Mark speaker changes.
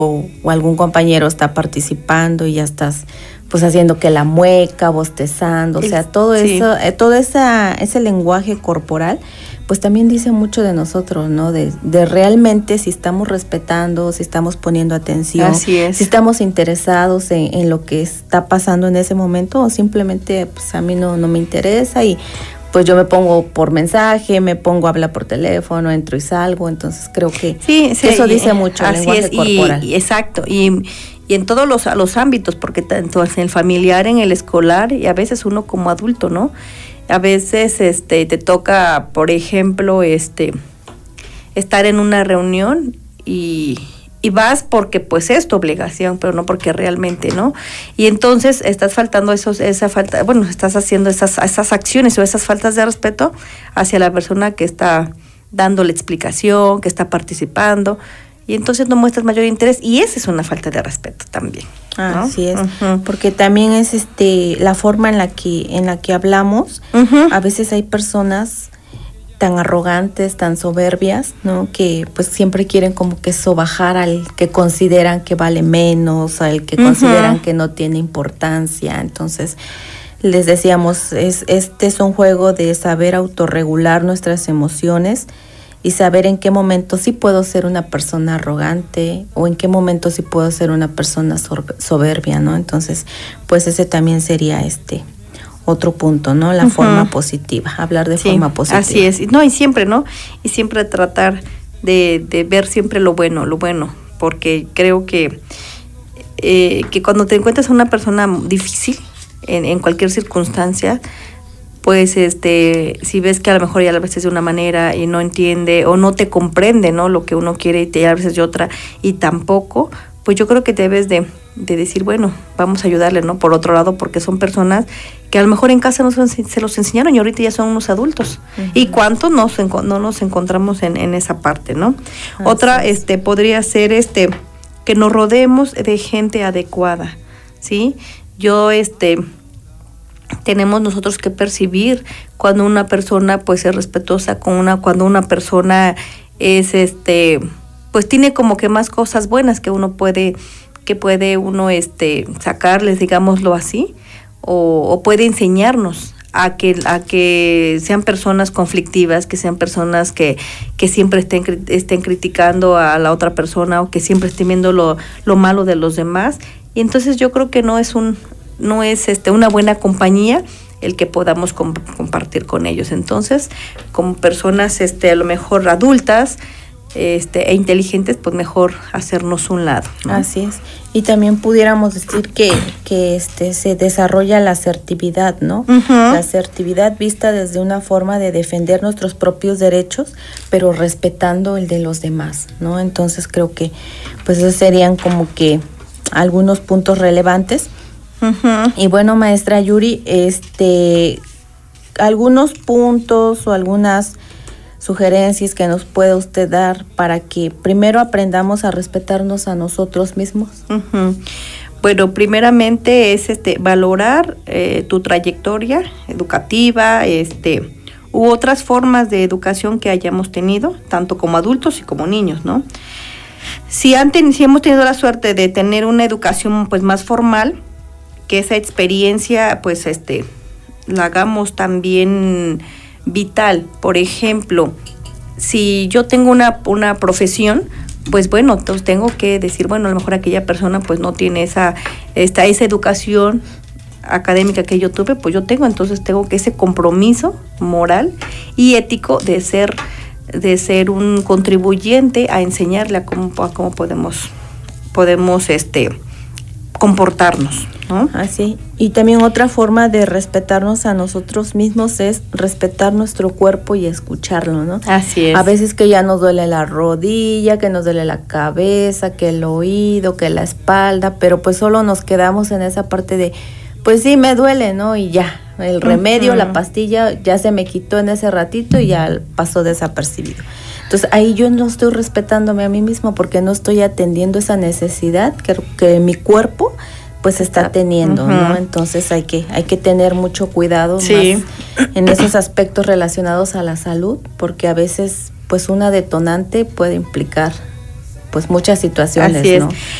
Speaker 1: o algún compañero está participando y ya estás pues haciendo que la mueca, bostezando, o sea, todo eso, todo ese lenguaje corporal, pues también dice mucho de nosotros, ¿no? De realmente si estamos respetando, si estamos poniendo atención, si estamos interesados en lo que está pasando en ese momento, o simplemente pues a mí no me interesa y pues yo me pongo por mensaje, me pongo a hablar por teléfono, entro y salgo, entonces creo que eso dice mucho el lenguaje corporal.
Speaker 2: Exacto, y en todos los ámbitos, porque tanto en el familiar, en el escolar, y a veces uno como adulto, ¿no? A veces te toca, por ejemplo, estar en una reunión y vas porque pues es tu obligación, pero no porque realmente, ¿no? Y entonces estás faltando estás haciendo esas acciones o esas faltas de respeto hacia la persona que está dando la explicación, que está participando, y entonces no muestras mayor interés, y esa es una falta de respeto también, ¿no?
Speaker 1: Así es, porque también es la forma en la que hablamos. A veces hay personas tan arrogantes, tan soberbias, ¿no? Que pues siempre quieren como que sobajar al que consideran que vale menos, al que consideran que no tiene importancia. Entonces, les decíamos, este es un juego de saber autorregular nuestras emociones y saber en qué momento sí puedo ser una persona arrogante o en qué momento sí puedo ser una persona soberbia, ¿no? Entonces, pues ese también sería otro punto, ¿no? La forma positiva, hablar de forma positiva.
Speaker 2: Así es, no, y siempre, ¿no? Y siempre tratar de ver siempre lo bueno, porque creo que cuando te encuentras a una persona difícil en cualquier circunstancia, pues si ves que a lo mejor ya a veces de una manera y no entiende o no te comprende, ¿no? Lo que uno quiere y a veces de otra y tampoco, pues yo creo que debes de decir, bueno, vamos a ayudarle, ¿no? Por otro lado, porque son personas que a lo mejor en casa se los enseñaron y ahorita ya son unos adultos. ¿Y cuántos no nos encontramos en esa parte, ¿no? Otra podría ser que nos rodeemos de gente adecuada, ¿sí? Tenemos nosotros que percibir cuando una persona pues es respetuosa cuando una persona es pues tiene como que más cosas buenas que puede uno sacarles, digámoslo así, o puede enseñarnos a que sean personas conflictivas, que sean personas que siempre estén criticando a la otra persona o que siempre estén viendo lo malo de los demás. Y entonces yo creo que no es una buena compañía el que podamos compartir con ellos. Entonces, como personas a lo mejor adultas e inteligentes, pues mejor hacernos un lado, ¿no?
Speaker 1: Así es. Y también pudiéramos decir que se desarrolla la asertividad, ¿no? La asertividad vista desde una forma de defender nuestros propios derechos, pero respetando el de los demás, ¿no? Entonces creo que pues esos serían como que algunos puntos relevantes. Y bueno, maestra Yuri, algunos puntos o algunas sugerencias que nos puede usted dar para que primero aprendamos a respetarnos a nosotros mismos.
Speaker 2: Bueno, primeramente es valorar tu trayectoria educativa, u otras formas de educación que hayamos tenido, tanto como adultos y como niños, ¿no? Si hemos tenido la suerte de tener una educación pues más formal, que esa experiencia pues la hagamos también vital. Por ejemplo, si yo tengo una profesión, pues bueno, entonces tengo que decir, bueno, a lo mejor aquella persona pues no tiene esa educación académica que yo tuve, pues yo tengo que ese compromiso moral y ético de ser un contribuyente a enseñarle a cómo podemos comportarnos, ¿no?
Speaker 1: Así. Y también otra forma de respetarnos a nosotros mismos es respetar nuestro cuerpo y escucharlo, ¿no?
Speaker 2: Así es.
Speaker 1: A veces que ya nos duele la rodilla, que nos duele la cabeza, que el oído, que la espalda, pero pues solo nos quedamos en esa parte de, pues sí, me duele, ¿no? Y ya, el remedio, la pastilla, ya se me quitó en ese ratito y ya pasó desapercibido. Entonces ahí yo no estoy respetándome a mí mismo porque no estoy atendiendo esa necesidad que mi cuerpo pues está teniendo, ¿no? Entonces hay que tener mucho cuidado más en esos aspectos relacionados a la salud, porque a veces pues una detonante puede implicar pues muchas situaciones,
Speaker 2: Así es.
Speaker 1: ¿no?